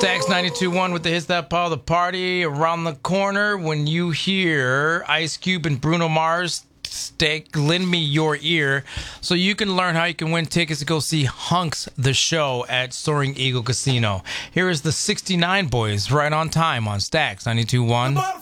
Stax 92.1 with the Hits That Pile the Party around the corner. When you hear Ice Cube and Bruno Mars, lend me your ear so you can learn how you can win tickets to go see Hunks the Show at Soaring Eagle Casino. Here is the 69 Boys right on time on Stax 92.1.